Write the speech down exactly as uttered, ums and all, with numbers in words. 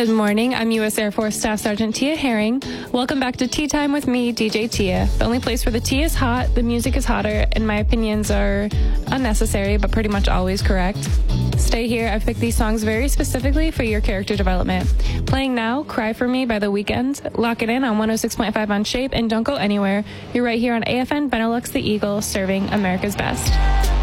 Good morning. I'm U S Air Force Staff Sergeant Tia Herring. Welcome back to Tea Time with me, D J Tia. The only place where the tea is hot, the music is hotter, and my opinions are unnecessary, but pretty much always correct. Stay here. I've picked these songs very specifically for your character development. Playing now, Cry For Me by The Weeknd. Lock it in on one oh six point five on Shape, and don't go anywhere. You're right here on A F N Benelux The Eagle, serving America's best.